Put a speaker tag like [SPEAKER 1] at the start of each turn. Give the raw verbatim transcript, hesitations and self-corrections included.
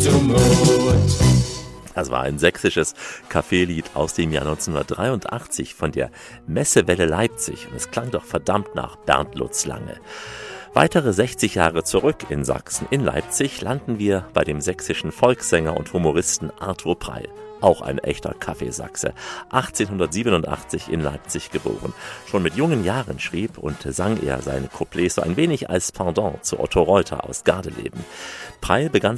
[SPEAKER 1] Zumut.
[SPEAKER 2] Das war ein sächsisches Kaffeelied aus dem Jahr neunzehnhundertdreiundachtzig von der Messewelle Leipzig. Und es klang doch verdammt nach Bernd Lutz Lange. Weitere sechzig Jahre zurück in Sachsen, in Leipzig, landen wir bei dem sächsischen Volkssänger und Humoristen Arthur Preil. Auch ein echter Kaffeesachse. achtzehnhundertsiebenundachtzig in Leipzig geboren. Schon mit jungen Jahren schrieb und sang er seine Couplets so ein wenig als Pendant zu Otto Reuter aus Gardeleben. Preil begann